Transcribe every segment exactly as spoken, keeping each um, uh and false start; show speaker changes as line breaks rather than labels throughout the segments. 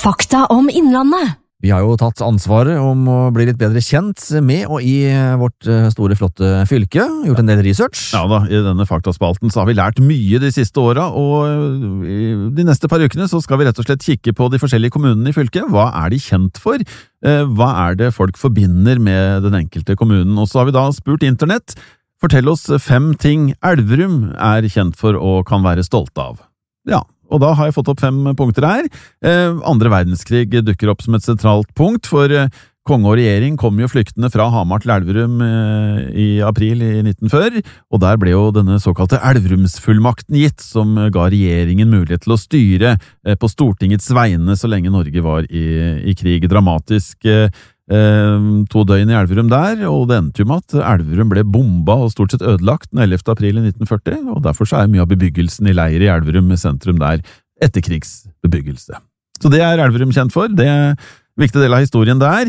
Fakta om Innlandet.
Vi har jo tatt ansvaret om å bli litt bedre kjent med og i vårt store, flotte fylke. Gjort en del research.
Ja da, i denne faktaspalten så har vi lært mye de siste åra, og i de neste par ukene så skal vi rett og slett kikke på de forskjellige kommunene i fylket. Hva er de kjent for? Hva er det folk forbinder med den enkelte kommunen? Og så har vi da spurt internett. Fortell oss fem ting Elverum er kjent for og kan være stolt av. Ja. Og da har jeg fått opp fem punkter her. Eh, andre verdenskrig dukker opp som et sentralt punkt, for eh, konge og regjering kom jo flyktende fra Hamar til Elverum eh, i april i nitten førti, og der ble jo denne såkalte Elverumsfullmakten gitt, som ga regjeringen mulighet til å styre eh, på Stortingets vegne så lenge Norge var i, i krig. Dramatisk eh, to døgn i Elverum der, og det endte jo med at Elverum ble bomba og stort sett ødelagt den ellevte april i nitten førti, og derfor så er mye av bebyggelsen i leir i Elverum med sentrum der etterkrigsbebyggelse. Så det er Elverum kjent for, det er en viktig del av historien der.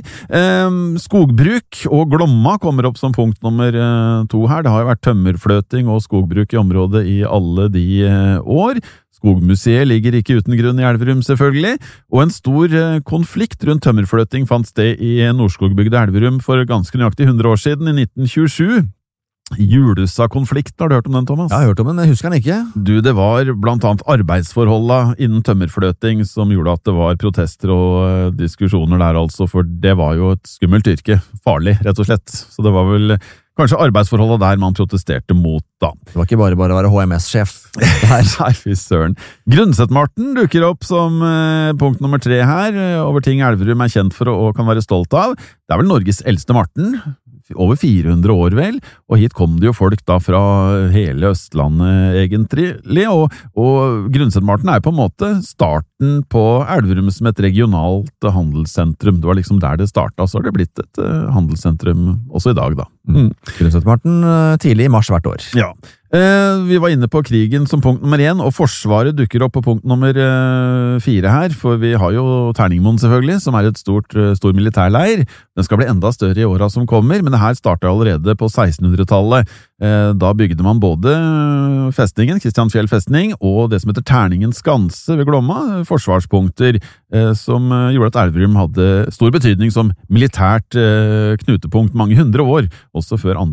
Skogbruk og Glomma kommer opp som punkt nummer to her. Det har jo vært tømmerfløting og skogbruk i området i alle de år. Skogmuseet ligger ikke uten grunn i Elverum, selvfølgelig, og en stor konflikt rundt tømmerfløting fant sted i Nordskogbygda Elverum for ganske nøyaktig hundre år siden, i nitten tjuesju. Julesa-konflikten, har du hørt om den, Thomas?
Ja, jeg har hørt om den, jeg husker den ikke.
Du, det var blant annet arbeidsforholdene innen tømmerfløting som gjorde at det var protester og diskusjoner der, altså, for det var jo et skummelt yrke, farlig, rett og slett. Så det var vel kanskje arbeidsforholdene der man protesterte mot, da.
Det var ikke bare bare å være H M S-sjef.
Nei, fy søren. Grundsetmarten dukker opp som eh, punkt nummer tre her, over ting Elverum er kjent for og kan være stolt av. Det er vel Norges eldste marten, over fire hundre år vel, og hit kom det jo folk da fra hele Østlandet egentlig, og, og Grundsetmarten er på en måte starten på Elverum som et regionalt handelssentrum. Det var liksom der det startet, så har det blitt et uh, handelssentrum også i dag da.
Mm. Grundsetmarten uh, tidlig i mars hvert år.
Ja. Eh, vi var inne på krigen som punkt nummer én, og Forsvaret dukker opp på punkt nummer eh, fire her, for vi har jo Terningmoen selvfølgelig, som er et stort, stor militærleir. Den skal bli enda større i åra som kommer, men det her startet allerede på sekstenhundretallet. Eh, da bygde man både festningen, Kristiansfjell festning, og det som heter Terningen Skanse ved Glomma, forsvarspunkter eh, som gjorde at Elverum hadde stor betydning som militært eh, knutepunkt mange hundre år, også før andre